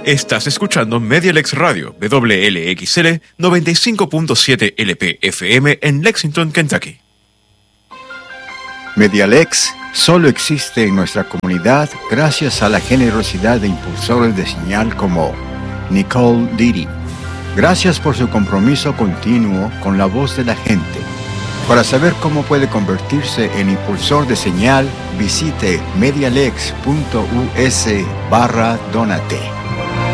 Estás escuchando Medialex Radio, WLXL 95.7 LP-FM en Lexington, Kentucky. Medialex solo existe en nuestra comunidad gracias a la generosidad de impulsores de señal como Nicole Didi. Gracias por su compromiso continuo con la voz de la gente. Para saber cómo puede convertirse en impulsor de señal, visite medialex.us/donate.